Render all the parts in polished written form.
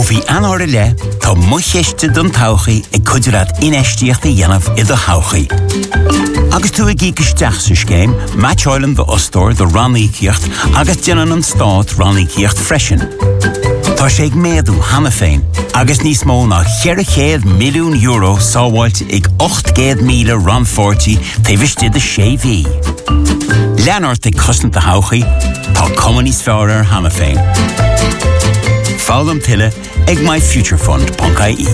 Bhí anóir le, tá mucheiste don tauchaí ag cuidirad inéistíochta dhéanamh I do tauchaí. Agus tú ag ícisteach sa scéim, Match Island the Ostor, the Rannícíocht, agus déanann an stáit Rannícíocht freisin. Tá sé ag méadú hana féin, agus níos mó ná €100 milliún sábhailte ag 800,000 ranfortí taobhiste de séví. Leanart ag cosnta tauchaí, tá cumanís fearr hana féin. Fálam tuile ag myfuturefund.ie.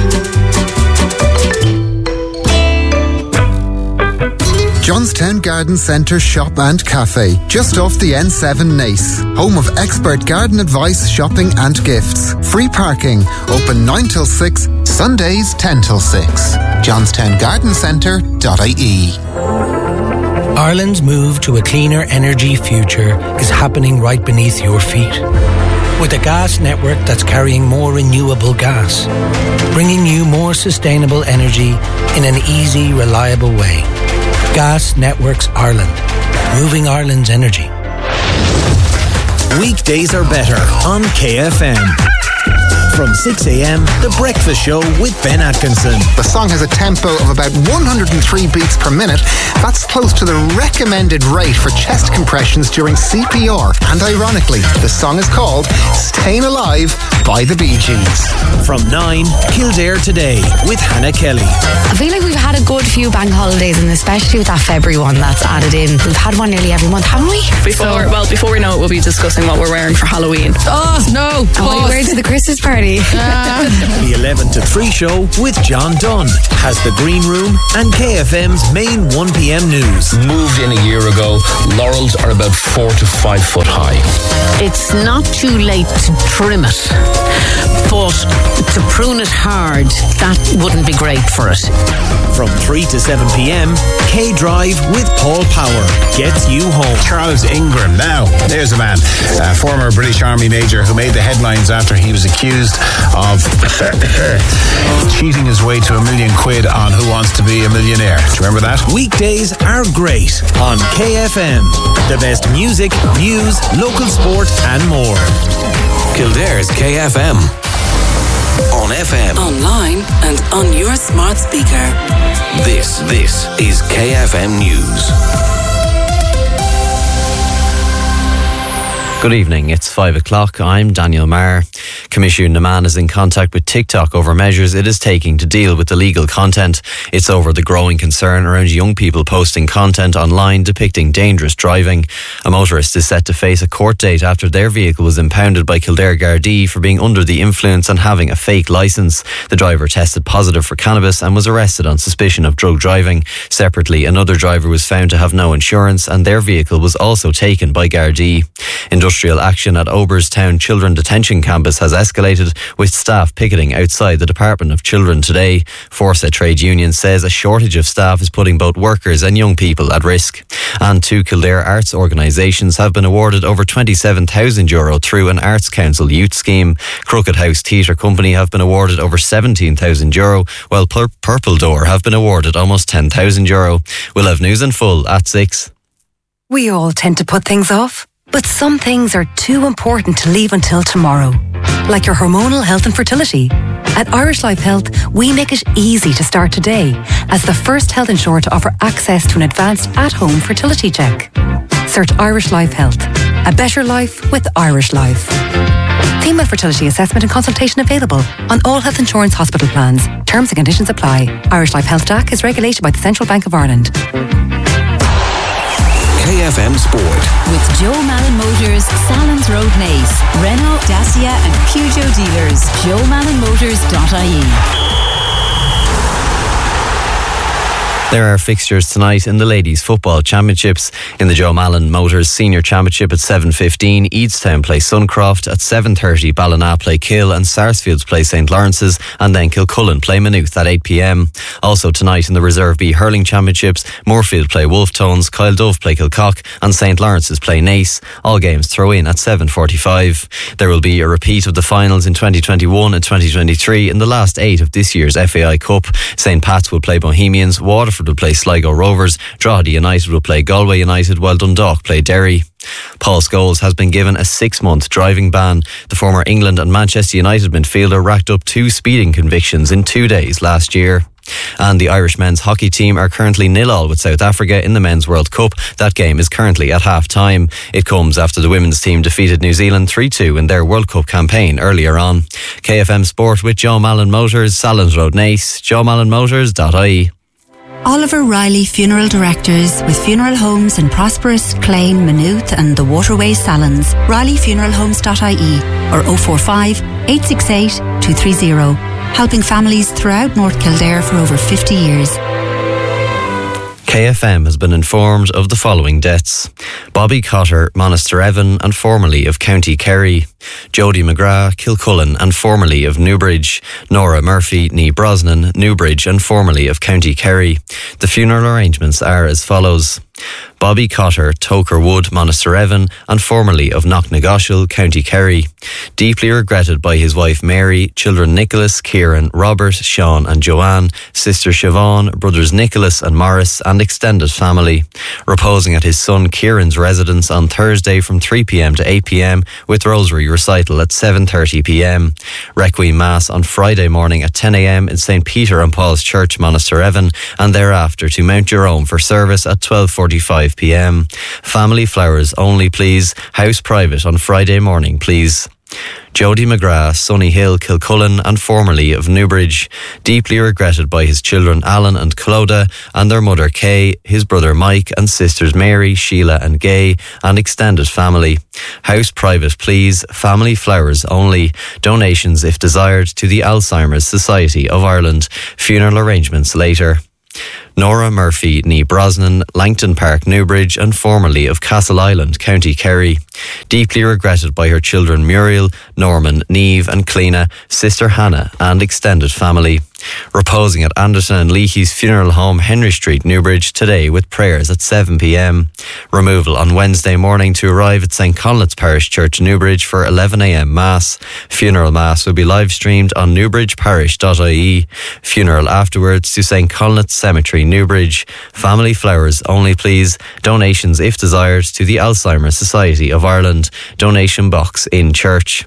Johnstown Garden Centre Shop and Cafe, just off the N7 Nace. Home of expert garden advice, shopping and gifts. Free parking, open 9 till 6, Sundays 10 till 6. johnstowngardencentre.ie. Ireland's move to a cleaner energy future is happening right beneath your feet. With a gas network that's carrying more renewable gas, bringing you more sustainable energy in an easy, reliable way. Gas Networks Ireland, moving Ireland's energy. Weekdays are better on KFM. From 6 a.m, The Breakfast Show with Ben Atkinson. The song has a tempo of about 103 beats per minute. That's close to the recommended rate for chest compressions during CPR. And ironically, the song is called Staying Alive by the Bee Gees. From 9, Kildare Today with Hannah Kelly. I feel like we've had a good few bank holidays, and especially with that February one that's added in. We've had one nearly every month, haven't we? Before we know it, we'll be discussing what we're wearing for Halloween. Oh, no. And what are you wearing to the Christmas party? The 11 to 3 show with John Dunn has the Green Room and KFM's main 1 p.m. news. Moved in a year ago, laurels are about 4 to 5 foot high. It's not too late to trim it, but to prune it hard, that wouldn't be great for it. From 3 to 7 p.m, K-Drive with Paul Power gets you home. Charles Ingram, now, there's a man, a former British Army major who made the headlines after he was accused of cheating his way to £1 million on Who Wants to Be a Millionaire. Do you remember that? Weekdays are great on KFM. The best music, news, local sport and more. Kildare's KFM. On FM. Online and on your smart speaker. This is KFM News. Good evening, it's 5 o'clock. I'm Daniel Maher. Commissioner Naman is in contact with TikTok over measures it is taking to deal with illegal content. It's over the growing concern around young people posting content online depicting dangerous driving. A motorist is set to face a court date after their vehicle was impounded by Kildare Gardaí for being under the influence and having a fake licence. The driver tested positive for cannabis and was arrested on suspicion of drug driving. Separately, another driver was found to have no insurance and their vehicle was also taken by Gardaí. Industrial action at Oberstown Children Detention Campus has escalated, with staff picketing outside the Department of Children today. Forsa Trade Union says a shortage of staff is putting both workers and young people at risk. And 2 Kildare arts organisations have been awarded over €27,000 through an Arts Council youth scheme. Crooked House Theatre Company have been awarded over €17,000, while Purple Door have been awarded almost €10,000. We'll have news in full at 6. We all tend to put things off. But some things are too important to leave until tomorrow, like your hormonal health and fertility. At Irish Life Health, we make it easy to start today as the first health insurer to offer access to an advanced at-home fertility check. Search Irish Life Health. A better life with Irish Life. Female fertility assessment and consultation available on all health insurance hospital plans. Terms and conditions apply. Irish Life Health DAC is regulated by the Central Bank of Ireland. KFM Sport. With Joe Malin Motors, Salons Road Nace, Renault, Dacia and Peugeot dealers. JoeMalinMotors.ie. There are fixtures tonight in the Ladies Football Championships. In the Joe Malin Motors Senior Championship at 7:15, Eadstown play Suncroft. At 7:30, Ballina play Kill and Sarsfields play St Lawrence's, and then Kilcullen play Maynooth at 8 p.m. Also tonight in the Reserve B Hurling Championships, Moorfield play Wolftones, Kyle Dove play Kilcock and St Lawrence's play Nace. All games throw in at 7:45. There will be a repeat of the finals in 2021 and 2023 in the last 8 of this year's FAI Cup. St Pat's will play Bohemians, Waterford Waterford will play Sligo Rovers, Drogheda United will play Galway United, while Dundalk play Derry. Paul Scholes has been given a 6-month driving ban. The former England and Manchester United midfielder racked up 2 speeding convictions in 2 days last year. And the Irish men's hockey team are currently 0-0 with South Africa in the Men's World Cup. That game is currently at half-time. It comes after the women's team defeated New Zealand 3-2 in their World Cup campaign earlier on. KFM Sport with Joe Mallon Motors, Salons Road, Naas, joemallonmotors.ie. Oliver Riley Funeral Directors with funeral homes in Prosperous, Clane, Maynooth and the Waterways Salons. RileyFuneralHomes.ie or 045 868 230. Helping families throughout North Kildare for over 50 years. KFM has been informed of the following deaths: Bobby Cotter, Monasterevin and formerly of County Kerry; Jody McGrath, Kilcullen and formerly of Newbridge; Nora Murphy, Nee Brosnan, Newbridge and formerly of County Kerry. The funeral arrangements are as follows: Bobby Cotter, Toker Wood, Monasterevin and formerly of Knocknagoshel, County Kerry. Deeply regretted by his wife Mary, children Nicholas, Kieran, Robert, Sean and Joanne, sister Siobhan, brothers Nicholas and Morris and extended family. Reposing at his son Kieran's residence on Thursday from 3 p.m. to 8 p.m. with rosary recital at 7:30 p.m. Requiem Mass on Friday morning at 10 a.m. in St. Peter and Paul's Church, Monasterevin, and thereafter to Mount Jerome for service at 12:45 p.m. Family flowers only, please. House private on Friday morning, please. Jody McGrath, Sunny Hill, Kilcullen and formerly of Newbridge. Deeply regretted by his children Alan and Clodagh and their mother Kay, his brother Mike and sisters Mary, Sheila and Gay and extended family. House private, please. Family flowers only. Donations if desired to the Alzheimer's Society of Ireland. Funeral arrangements later. Nora Murphy, Nee Brosnan, Langton Park, Newbridge and formerly of Castle Island, County Kerry. Deeply regretted by her children Muriel, Norman, Niamh and Cleena, sister Hannah and extended family. Reposing at Anderson and Leahy's funeral home, Henry Street, Newbridge, today with prayers at 7 p.m. Removal on Wednesday morning to arrive at St. Conleth's Parish Church, Newbridge for 11 a.m. Mass. Funeral Mass will be live streamed on newbridgeparish.ie. Funeral afterwards to St. Conleth's Cemetery, Newbridge. Family flowers only, please. Donations if desired to the Alzheimer's Society of Ireland. Donation box in church.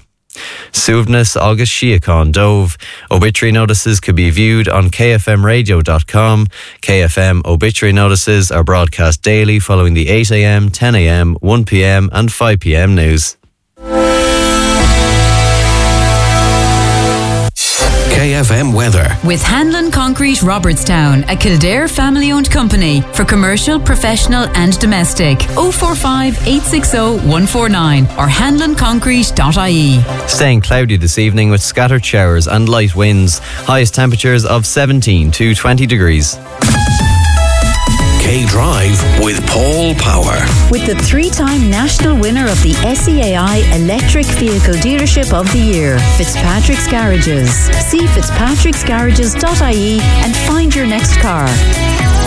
Suivnus August Shiacon Dove. Obituary notices could be viewed on kfmradio.com. KFM obituary notices are broadcast daily following the 8 a.m, 10 a.m, 1 p.m and 5 p.m. news. KFM weather. With Hanlon Concrete Robertstown, a Kildare family-owned company for commercial, professional and domestic. 045 860 149 or hanlonconcrete.ie. Staying cloudy this evening with scattered showers and light winds. Highest temperatures of 17 to 20 degrees. K-Drive with Paul Power. With the 3-time national winner of the SEAI Electric Vehicle Dealership of the Year, Fitzpatrick's Garages. See fitzpatricksgarages.ie and find your next car.